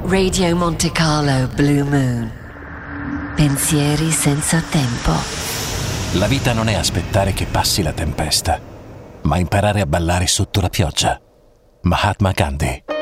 Radio Monte Carlo Blue Moon. Pensieri senza tempo. La vita non è aspettare che passi la tempesta, ma imparare a ballare sotto la pioggia. Mahatma Gandhi.